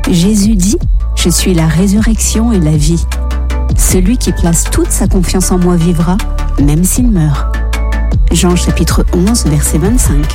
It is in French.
Jésus dit « Je suis la résurrection et la vie. Celui qui place toute sa confiance en moi vivra, même s'il meurt. » Jean chapitre 11, verset 25.